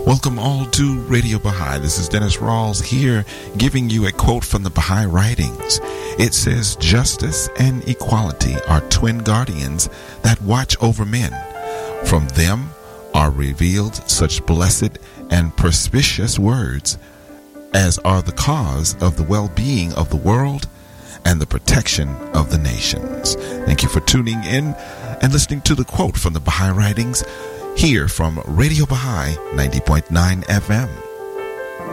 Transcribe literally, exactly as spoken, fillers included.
Welcome all to Radio Baha'i. This is Dennis Rawls here giving you a quote from the Baha'i writings. It says, "Justice and equality are twin guardians that watch over men. From them are revealed such blessed and propitious words as are the cause of the well-being of the world and the protection of the nations." Thank you for tuning in and listening to the quote from the Baha'i writings here from Radio Baha'i ninety point nine F M.